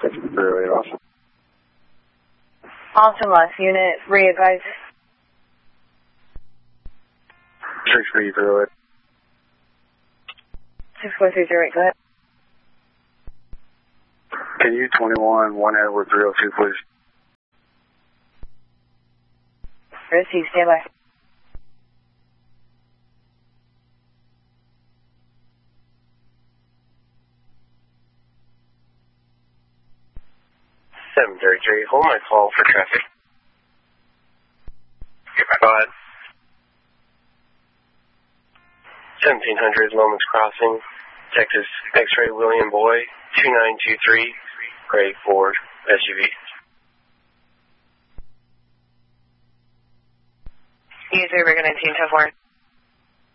308 off. Austin West, unit, re-advise. 6308. 64308, go ahead. Can you 21, 1 Edward 302, please? Receive, stand by. Hold my call for traffic. Go ahead. 1700 Lomas Crossing, Texas X-Ray William Boy, 2923, gray Ford SUV. User Rigger 19 to 4.